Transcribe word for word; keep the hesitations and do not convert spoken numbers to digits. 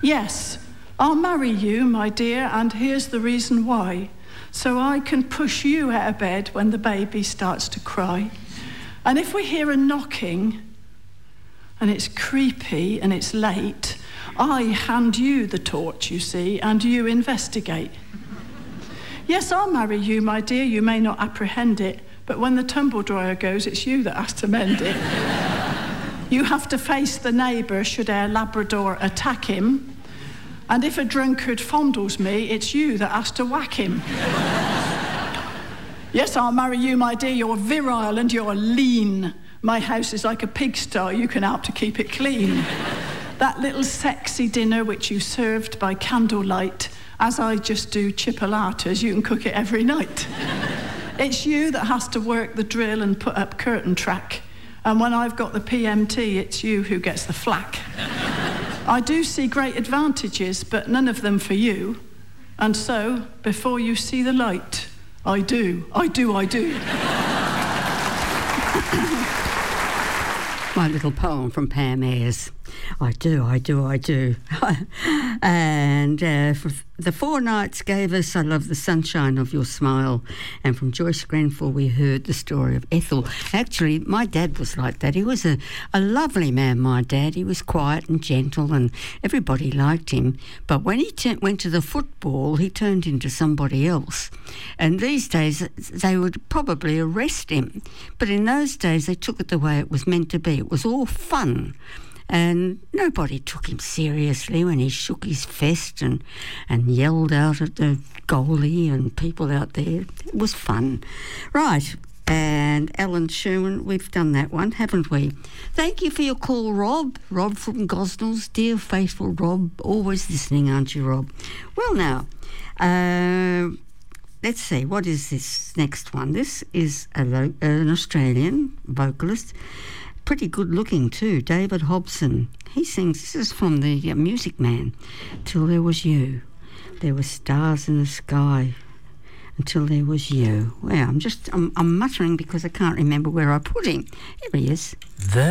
Yes, I'll marry you, my dear, and here's the reason why. So I can push you out of bed when the baby starts to cry. And if we hear a knocking, and it's creepy and it's late, I hand you the torch, you see, and you investigate. Yes, I'll marry you, my dear, you may not apprehend it, but when the tumble dryer goes, it's you that has to mend it. You have to face the neighbour should our Labrador attack him. And if a drunkard fondles me, it's you that has to whack him. Yes, I'll marry you, my dear. You're virile and you're lean. My house is like a pigsty. You can help to keep it clean. That little sexy dinner which you served by candlelight, as I just do chipolatas, you can cook it every night. It's you that has to work the drill and put up curtain track. And when I've got the P M T, it's you who gets the flack. I do see great advantages, but none of them for you. And so, before you see the light, I do, I do, I do. My little poem from Pam Ayres. I do, I do, I do. And uh, for the Four Nights gave us I Love the Sunshine of Your Smile. And from Joyce Grenfell we heard the story of Ethel. Actually, my dad was like that. He was a, a lovely man, my dad. He was quiet and gentle and everybody liked him. But when he t- went to the football, he turned into somebody else. And these days they would probably arrest him. But in those days they took it the way it was meant to be. It was all fun. And nobody took him seriously when he shook his fist and, and yelled out at the goalie and people out there. It was fun. Right, and Alan Sherman, we've done that one, haven't we? Thank you for your call, Rob. Rob from Gosnells. Dear faithful Rob, always listening, aren't you, Rob? Well, now, uh, let's see, what is this next one? This is a lo- an Australian vocalist. Pretty good looking too, David Hobson. He sings, this is from the uh, Music Man. Till there was you, there were stars in the sky. Until there was you. Well, I'm just, I'm, I'm muttering because I can't remember where I put him. Here he is. The